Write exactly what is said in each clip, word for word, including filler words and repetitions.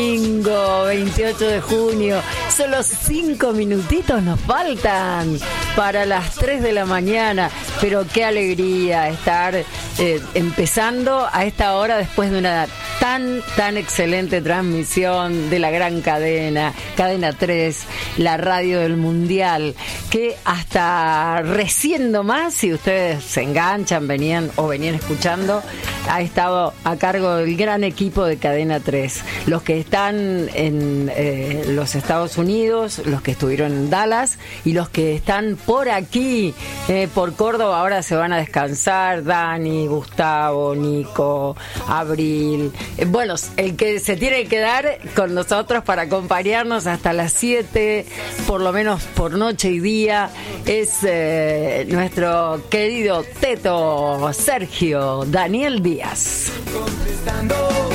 Domingo veintiocho de junio, solo cinco minutitos nos faltan para las tres de la mañana, pero qué alegría estar eh, empezando a esta hora después de una tan, tan excelente transmisión de la gran cadena, Cadena tres, la radio del Mundial, que hasta recién nomás, si ustedes se enganchan, venían o venían escuchando, ha estado a cargo del gran equipo de Cadena tres, los que están en eh, los Estados Unidos, los que estuvieron en Dallas y los que están por aquí, eh, por Córdoba. Ahora se van a descansar Dani, Gustavo, Nico, Abril, eh, bueno, el que se tiene que quedar con nosotros para acompañarnos hasta las siete, por lo menos por noche y día, es eh, nuestro querido Teto Sergio Daniel Díaz. Contestando.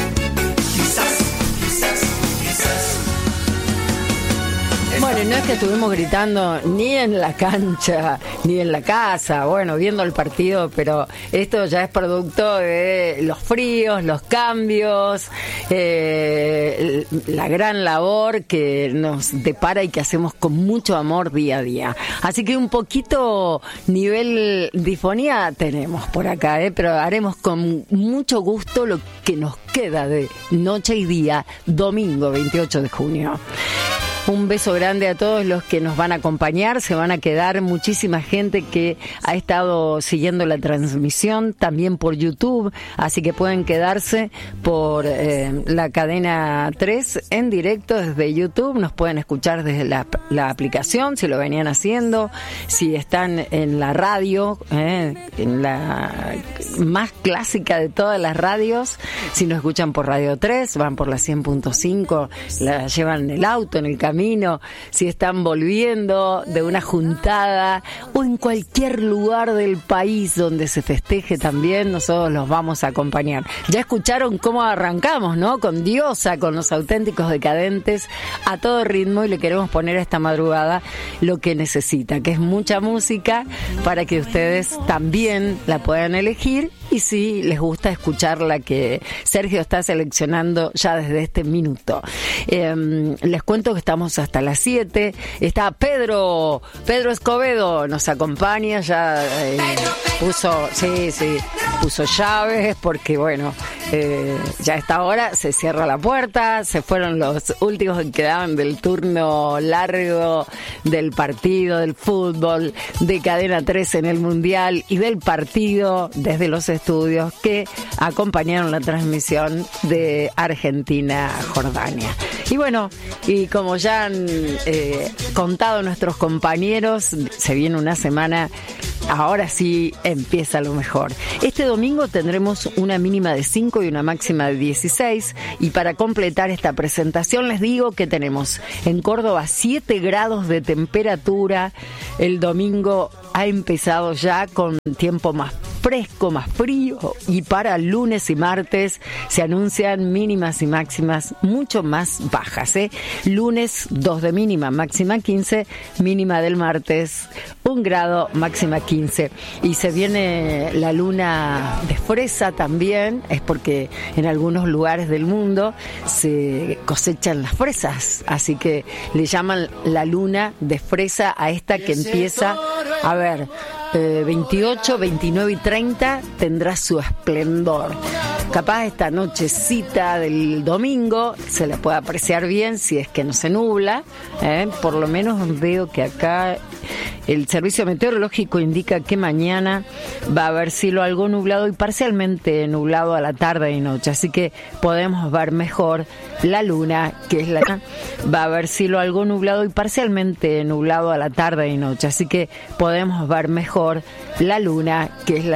Bueno, no es que estuvimos gritando ni en la cancha, ni en la casa, bueno, viendo el partido, pero esto ya es producto de los fríos, los cambios, eh, la gran labor que nos depara y que hacemos con mucho amor día a día. Así que un poquito nivel difonía tenemos por acá, eh, pero haremos con mucho gusto lo que nos queda de noche y día, domingo veintiocho de junio. Un beso grande a todos los que nos van a acompañar. Se van a quedar muchísima gente que ha estado siguiendo la transmisión también por YouTube, así que pueden quedarse por eh, la Cadena tres en directo desde YouTube. Nos pueden escuchar desde la, la aplicación, si lo venían haciendo, si están en la radio, eh, en la más clásica de todas las radios, si nos escuchan por Radio tres, van por la cien punto cinco, la llevan en el auto, en el camino, si están volviendo de una juntada o en cualquier lugar del país donde se festeje también, nosotros los vamos a acompañar. Ya escucharon cómo arrancamos, ¿no? Con Diosa, con los auténticos decadentes, a todo ritmo, y le queremos poner a esta madrugada lo que necesita, que es mucha música para que ustedes también la puedan elegir, y si les gusta escuchar la que Sergio está seleccionando ya desde este minuto. Eh, les cuento que estamos hasta las siete. Está Pedro, Pedro Escobedo, nos acompaña, ya eh, puso, sí, sí, puso llaves porque bueno, eh, ya a esta hora se cierra la puerta, se fueron los últimos que quedaban del turno largo del partido, del fútbol, de Cadena tres en el Mundial y del partido desde los estudios que acompañaron la transmisión de Argentina-Jordania. Y bueno, y como ya han eh, contado nuestros compañeros, se viene una semana, ahora sí empieza lo mejor. Este domingo tendremos una mínima de cinco y una máxima de dieciséis, y para completar esta presentación les digo que tenemos en Córdoba siete grados de temperatura. El domingo ha empezado ya con tiempo más fresco, más frío, y para lunes y martes se anuncian mínimas y máximas mucho más bajas, ¿eh? Lunes dos de mínima, máxima quince, mínima del martes un grado, máxima quince, y se viene la luna de fresa también, es porque en algunos lugares del mundo se cosechan las fresas, así que le llaman la luna de fresa a esta que empieza, a ver, eh, veintiocho, veintinueve y treinta tendrá su esplendor. Capaz esta nochecita del domingo se la puede apreciar bien si es que no se nubla, ¿eh? Por lo menos veo que acá el servicio meteorológico indica que mañana va a haber cielo algo nublado y parcialmente nublado a la tarde y noche, así que podemos ver mejor la luna, que es la va a haber cielo algo nublado y parcialmente nublado a la tarde y noche, así que podemos ver mejor la luna, que es la